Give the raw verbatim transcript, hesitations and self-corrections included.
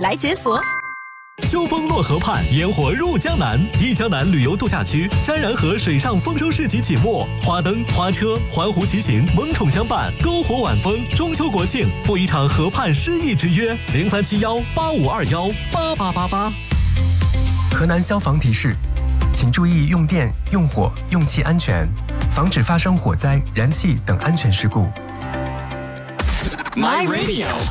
来解锁。 秋风落河畔，烟火入江南。忆江南旅游度假区沾然河水上丰收市集启幕，花灯、花车、环湖骑行萌宠相伴，篝火晚风。中秋国庆赴一场河畔诗意之约，零三七幺八五二幺八八八八。 河南消防提示，请注意用电、用火、用气安全，防止发生火灾、燃气等安全事故。 My Radio